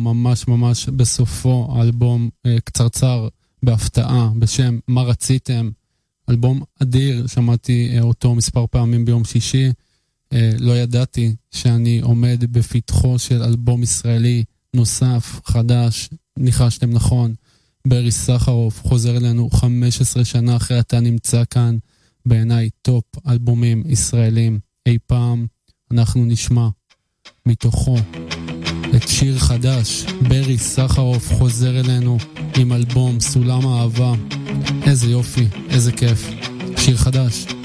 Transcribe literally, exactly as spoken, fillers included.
ממש ממש בסופו, אלבום אה, קצרצר בהפתעה בשם מה רציתם, אלבום אדיר, שמעתי אה, אותו מספר פעמים ביום שישי, אה, לא ידעתי שאני עומד בפתחו של אלבום ישראלי נוסף, חדש, ניחשתם נכון, ברי סחרוף חוזר אלינו חמש עשרה שנה אחרי אתה נמצא כאן, בעיניי טופ אלבומים ישראלים אי פעם. אנחנו נשמע מתוכו את שיר חדש, ברי סחרוף חוזר אלינו עם אלבום סולם האהבה. איזה יופי, איזה כיף, שיר חדש.